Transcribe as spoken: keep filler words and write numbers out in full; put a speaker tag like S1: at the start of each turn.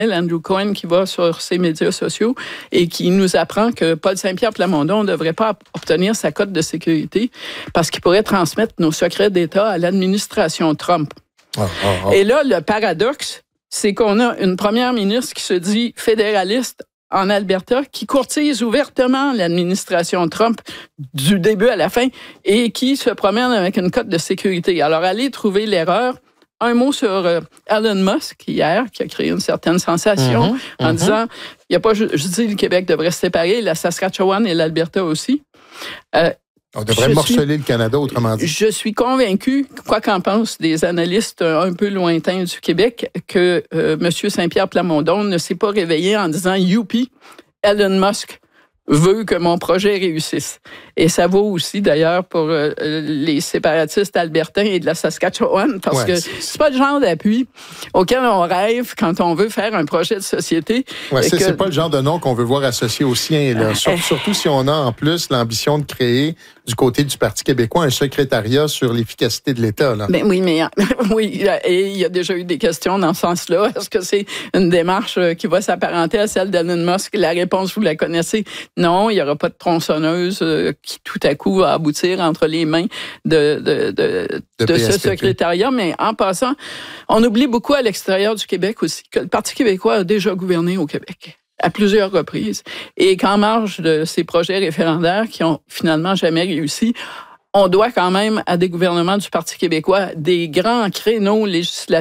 S1: Andrew Cohen, qui va sur ses médias sociaux et qui nous apprend que Paul Saint-Pierre Plamondon ne devrait pas obtenir sa cote de sécurité parce qu'il pourrait transmettre nos secrets d'État à l'administration Trump. Oh, oh, oh. Et là, le paradoxe, c'est qu'on a une première ministre qui se dit fédéraliste en Alberta, qui courtise ouvertement l'administration Trump du début à la fin et qui se promène avec une cote de sécurité. Alors, allez trouver l'erreur. Un mot sur euh, Elon Musk, hier, qui a créé une certaine sensation mm-hmm, en mm-hmm. disant, il y a pas, je, je dis, le Québec devrait se séparer, la Saskatchewan et l'Alberta aussi. Euh,
S2: On devrait je morceler suis, le Canada, autrement dit.
S1: Je suis convaincu, quoi qu'en pensent des analystes un peu lointains du Québec, que euh, M. Saint-Pierre Plamondon ne s'est pas réveillé en disant « Youpi, Elon Musk veut que mon projet réussisse ». Et ça vaut aussi, d'ailleurs, pour euh, les séparatistes albertains et de la Saskatchewan, parce ouais, que c'est, c'est pas le genre d'appui auquel on rêve quand on veut faire un projet de société.
S2: Ouais, c'est,
S1: que...
S2: c'est pas le genre de nom qu'on veut voir associé au sien, là. Sur, surtout si on a en plus l'ambition de créer du côté du Parti québécois un secrétariat sur l'efficacité de l'État. Là.
S1: Ben oui, mais oui, et il y a déjà eu des questions dans ce sens-là. Est-ce que c'est une démarche qui va s'apparenter à celle d'Elon Musk? La réponse, vous la connaissez. Non, il n'y aura pas de tronçonneuse qui tout à coup va aboutir entre les mains de, de, de, de, de ce secrétariat. Mais en passant, on oublie beaucoup à l'extérieur du Québec aussi que le Parti québécois a déjà gouverné au Québec à plusieurs reprises et qu'en marge de ces projets référendaires qui ont finalement jamais réussi, on doit quand même à des gouvernements du Parti québécois des grands créneaux législatifs